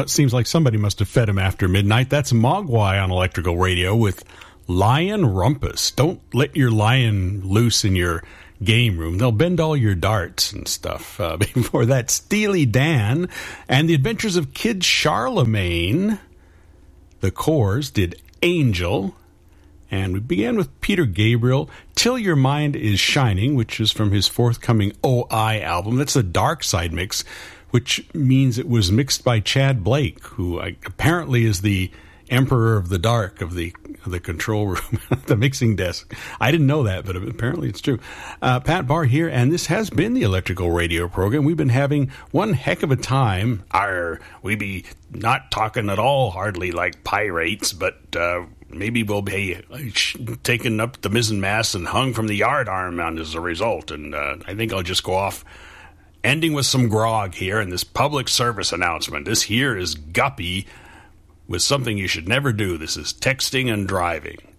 seems like somebody must have fed him after midnight. That's Mogwai on Electrical Radio with Lion Rumpus. Don't let your lion loose in your game room. They'll bend all your darts and stuff. Before that, Steely Dan and the Adventures of Kid Charlemagne. The Corrs did Angel. And we began with Peter Gabriel, Till Your Mind Is Shining, which is from his forthcoming OI album. That's a Dark Side mix, which means it was mixed by Chad Blake, who apparently is the Emperor of the Dark of the control room, the mixing desk. I didn't know that, but apparently it's true. Pat Barr here, and this has been the Electrical Radio program. We've been having one heck of a time. We be not talking at all hardly like pirates, but maybe we'll be taken up the mizzenmast and hung from the yardarm as a result. And I think I'll just go off ending with some grog here in this public service announcement. This here is Guppy with something you should never do. This is texting and driving.